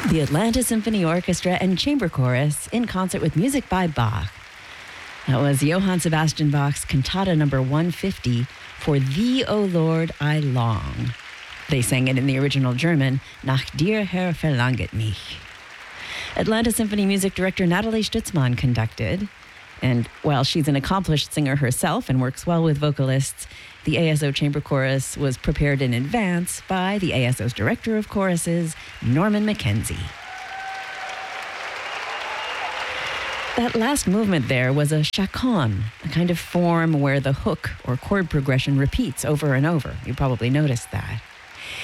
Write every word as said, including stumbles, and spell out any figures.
The Atlanta Symphony Orchestra and Chamber Chorus in concert with music by Bach. That was Johann Sebastian Bach's Cantata number one fifty, For Thee, O Lord, I Long. They sang it in the original German, Nach dir, Herr, verlanget mich. Atlanta Symphony music director Natalie Stutzmann conducted. And while she's an accomplished singer herself and works well with vocalists, the A S O Chamber Chorus was prepared in advance by the A S O's Director of Choruses, Norman McKenzie. That last movement there was a chaconne, a kind of form where the hook or chord progression repeats over and over. You probably noticed that.